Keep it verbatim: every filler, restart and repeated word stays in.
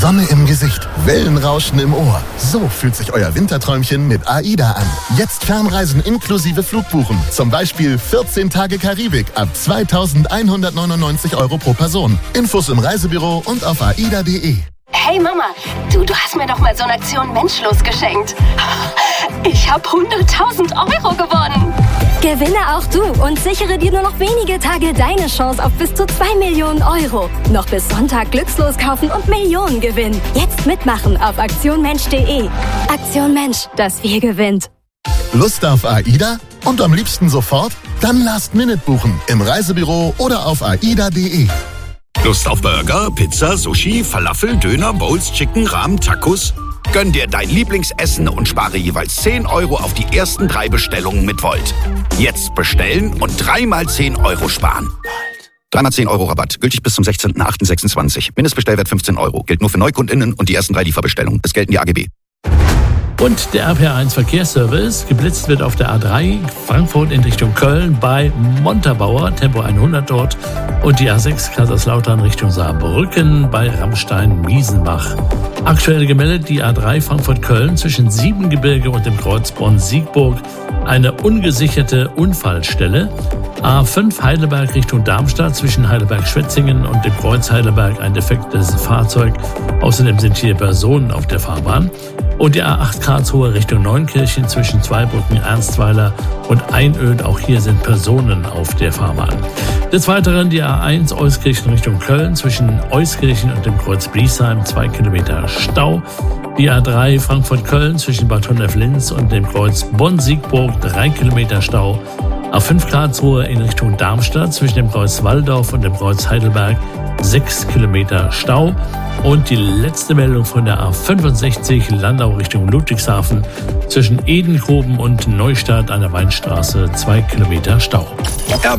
Sonne im Gesicht, Wellenrauschen im Ohr. So fühlt sich euer Winterträumchen mit AIDA an. Jetzt Fernreisen inklusive Flugbuchen. Zum Beispiel vierzehn Tage Karibik ab zweitausendeinhundertneunundneunzig Euro pro Person. Infos im Reisebüro und auf aida punkt de. Hey Mama, du, du hast mir doch mal so eine Aktion Menschlos geschenkt. Ich habe hunderttausend Euro gewonnen. Gewinne auch du und sichere dir nur noch wenige Tage deine Chance auf bis zu zwei Millionen Euro. Noch bis Sonntag glückslos kaufen und Millionen gewinnen. Jetzt mitmachen auf aktion mensch punkt de. Aktion Mensch, das Wir gewinnt. Lust auf AIDA? Und am liebsten sofort? Dann Last Minute buchen im Reisebüro oder auf aida punkt de. Lust auf Burger, Pizza, Sushi, Falafel, Döner, Bowls, Chicken, Rahmen, Tacos? Gönn dir dein Lieblingsessen und spare jeweils zehn Euro auf die ersten drei Bestellungen mit Volt. Jetzt bestellen und dreimal zehn Euro sparen. Dreimal zehn Euro Rabatt. Gültig bis zum sechzehnten achten sechsundzwanzig. Mindestbestellwert fünfzehn Euro. Gilt nur für NeukundInnen und die ersten drei Lieferbestellungen. Es gelten die A G B. Und der R P R eins Verkehrsservice. Geblitzt wird auf der A drei Frankfurt in Richtung Köln bei Montabaur, Tempo hundert dort. Und die A sechs Kaiserslautern Richtung Saarbrücken bei Rammstein-Miesenbach. Aktuell gemeldet die A drei Frankfurt-Köln zwischen Siebengebirge und dem Kreuz Bonn-Siegburg. Eine ungesicherte Unfallstelle. A fünf Heidelberg Richtung Darmstadt zwischen Heidelberg-Schwetzingen und dem Kreuz Heidelberg ein defektes Fahrzeug. Außerdem sind hier Personen auf der Fahrbahn. Und die A acht Karlsruhe Richtung Neunkirchen zwischen Zweibrücken, Ernstweiler und Einöd. Auch hier sind Personen auf der Fahrbahn. Des Weiteren die A eins Euskirchen Richtung Köln zwischen Euskirchen und dem Kreuz Bliesheim, zwei Kilometer Stau. Die A drei Frankfurt-Köln zwischen Bad Honnef-Linz und dem Kreuz Bonn-Siegburg, drei Kilometer Stau. A fünf Karlsruhe in Richtung Darmstadt zwischen dem Kreuz Walldorf und dem Kreuz Heidelberg, sechs Kilometer Stau. Und die letzte Meldung von der A fünfundsechzig Landau Richtung Ludwigshafen zwischen Edengruben und Neustadt an der Weinstraße, zwei Kilometer Stau. R